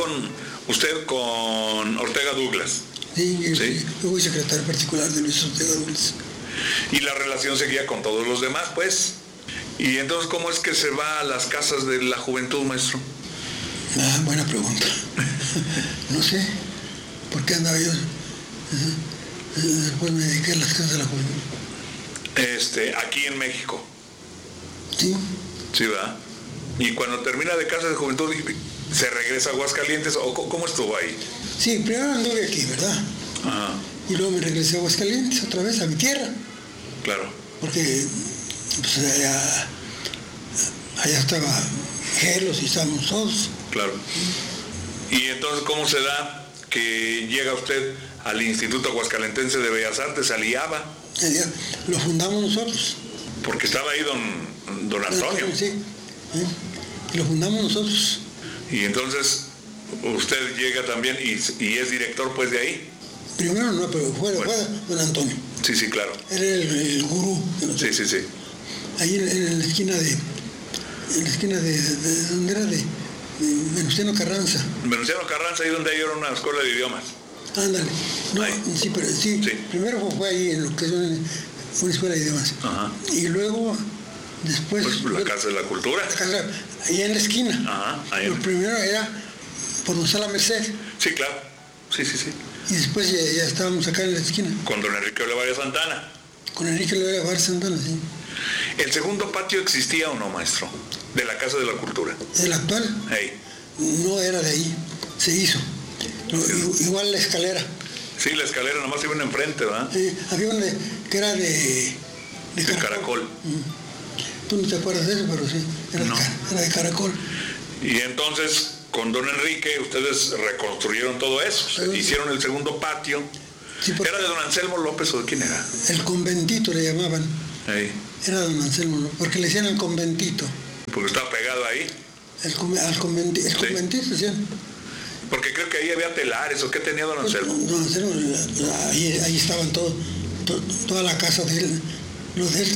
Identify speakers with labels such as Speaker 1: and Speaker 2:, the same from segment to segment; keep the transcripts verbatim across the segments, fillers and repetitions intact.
Speaker 1: con usted con Ortega Douglas.
Speaker 2: Sí,
Speaker 1: ¿Sí?
Speaker 2: Yo fui secretario particular de Luis Ortega Douglas.
Speaker 1: Y la relación seguía con todos los demás, pues. Y entonces, ¿cómo es que se va a las casas de la juventud, maestro?
Speaker 2: Ah, buena pregunta. No sé por qué andaba yo. Después me dediqué a las casas de la juventud.
Speaker 1: Este, aquí en México.
Speaker 2: Sí.
Speaker 1: Sí, ¿verdad? Y cuando termina de casa de juventud, ¿se regresa a Aguascalientes o cómo estuvo ahí?
Speaker 2: Sí, primero anduve aquí, ¿verdad?
Speaker 1: Ajá.
Speaker 2: Y luego me regresé a Aguascalientes otra vez, a mi tierra.
Speaker 1: Claro.
Speaker 2: Porque pues, allá, allá estaba Gelos y estábamos todos.
Speaker 1: Claro. Y entonces, ¿cómo se da que llega usted al Instituto Aguascalentense de Bellas Artes, al I A B A?
Speaker 2: Allá, lo fundamos nosotros.
Speaker 1: Porque estaba ahí don, don Antonio.
Speaker 2: Sí, ¿eh? Lo fundamos nosotros.
Speaker 1: Y entonces, usted llega también y, y es director pues de ahí.
Speaker 2: Primero no, pero fue, bueno. fue don Antonio.
Speaker 1: Sí, sí, claro.
Speaker 2: Era el, el gurú.
Speaker 1: Sí, sí, sí.
Speaker 2: Ahí en, en la esquina de, en la esquina de, de, de ¿dónde era? De, de Venustiano Carranza.
Speaker 1: Venustiano Carranza, ahí donde hay ahora una escuela de idiomas.
Speaker 2: Ándale. No, sí, pero sí, sí. Primero fue, fue ahí en lo que es una, una escuela de idiomas.
Speaker 1: Ajá.
Speaker 2: Y luego, después...
Speaker 1: Pues la
Speaker 2: luego,
Speaker 1: Casa de la Cultura.
Speaker 2: La casa, ahí en la esquina.
Speaker 1: Ajá. Ahí
Speaker 2: lo
Speaker 1: en...
Speaker 2: primero era por donde está la Merced.
Speaker 1: Sí, claro. Sí, sí, sí.
Speaker 2: Y después ya, ya estábamos acá en la esquina.
Speaker 1: Con don Enrique Olevaria Santana.
Speaker 2: Con Enrique Olevaria Santana, sí.
Speaker 1: ¿El segundo patio existía o no, maestro? De la Casa de la Cultura.
Speaker 2: ¿El actual?
Speaker 1: Hey.
Speaker 2: No era de ahí, se hizo. Sí. Igual la escalera.
Speaker 1: Sí, la escalera nomás iba una enfrente, ¿verdad?
Speaker 2: Sí, había una que era de,
Speaker 1: de, de caracol. caracol.
Speaker 2: Tú no te acuerdas de eso, pero sí, era,
Speaker 1: no.
Speaker 2: de, era de caracol.
Speaker 1: Y entonces, con don Enrique, ustedes reconstruyeron todo eso, sí. Hicieron el segundo patio. Sí, ¿era de don Anselmo López o de quién era?
Speaker 2: El conventito le llamaban.
Speaker 1: Hey.
Speaker 2: Era don Anselmo López, porque le decían el conventito.
Speaker 1: Porque estaba pegado ahí.
Speaker 2: El, al conventi, el sí. conventito, decían.
Speaker 1: Porque creo que ahí había telares, ¿o qué tenía don Anselmo?
Speaker 2: Don Anselmo, la, la, ahí, ahí estaban todo, to, toda la casa de él, los de él.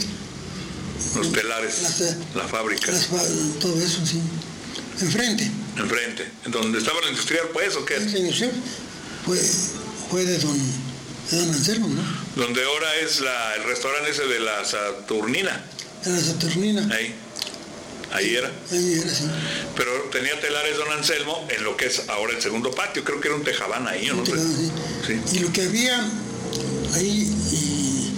Speaker 1: Los telares, las, la fábrica.
Speaker 2: Las, todo eso, sí. Enfrente.
Speaker 1: Enfrente. ¿En donde estaba la industrial, pues, o qué?
Speaker 2: La industrial fue, fue de don, de don Anselmo, ¿no?
Speaker 1: Donde ahora es la, el restaurante ese de la Saturnina.
Speaker 2: De la Saturnina.
Speaker 1: Ahí. Ahí era.
Speaker 2: Ahí era, sí.
Speaker 1: Pero tenía telares don Anselmo en lo que es ahora el segundo patio. Creo que era un tejabán ahí, ¿o no?
Speaker 2: Tejabán, sí. Sí. Y lo que había ahí, y,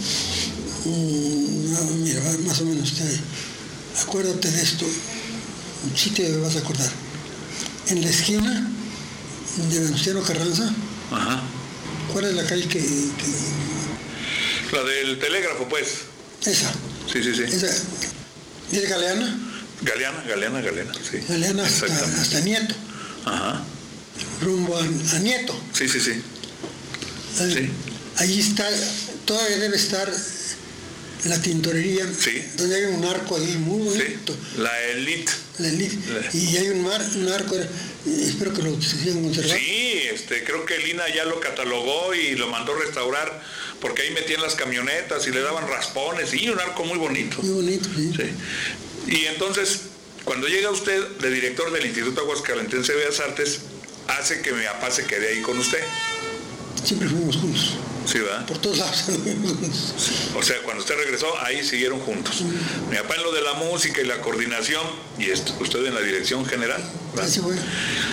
Speaker 2: y, no, mira, más o menos, te, acuérdate de esto, sí te vas a acordar. En la esquina de Venustiano Carranza,
Speaker 1: ajá.
Speaker 2: ¿Cuál es la calle que, que...?
Speaker 1: La del telégrafo, pues.
Speaker 2: Esa.
Speaker 1: Sí, sí, sí.
Speaker 2: Esa. ¿Es Galeana?
Speaker 1: Galeana, Galeana, Galeana, sí.
Speaker 2: Galeana hasta, hasta Nieto.
Speaker 1: Ajá.
Speaker 2: Rumbo a, a Nieto.
Speaker 1: Sí, sí, sí.
Speaker 2: Ahí,
Speaker 1: sí.
Speaker 2: Ahí está, todavía debe estar la tintorería.
Speaker 1: Sí.
Speaker 2: Donde hay un arco ahí muy bonito.
Speaker 1: Sí. La Elite.
Speaker 2: La Elite. La... Y hay un, mar, un arco, espero que lo sigan conservando.
Speaker 1: Sí, este, creo que Lina ya lo catalogó y lo mandó restaurar, porque ahí metían las camionetas y le daban raspones, y un arco muy bonito.
Speaker 2: Muy bonito, sí.
Speaker 1: Sí. Y entonces, cuando llega usted de director del Instituto Aguascalentense de Bellas Artes, hace que mi papá se quede ahí con usted.
Speaker 2: Siempre fuimos juntos.
Speaker 1: Sí, ¿verdad?
Speaker 2: Por todos lados.
Speaker 1: Sí. O sea, cuando usted regresó, ahí siguieron juntos. Mm. Mi papá en lo de la música y la coordinación, y esto, usted en la dirección general, ¿verdad?
Speaker 2: Así fue.